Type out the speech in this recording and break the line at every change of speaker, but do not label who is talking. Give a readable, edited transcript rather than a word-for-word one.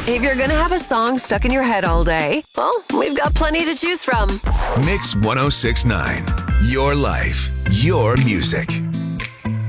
If you're gonna have a song stuck in your head all day, well, we've got plenty to choose from.
Mix 1069. Your life, your music.